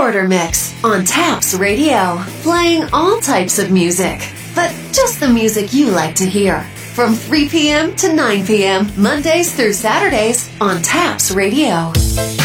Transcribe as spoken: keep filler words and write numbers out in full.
Shorter Mix on Taps Radio, playing all types of music, but just the music you like to hear. From three p.m. to nine p.m., Mondays through Saturdays on Taps Radio.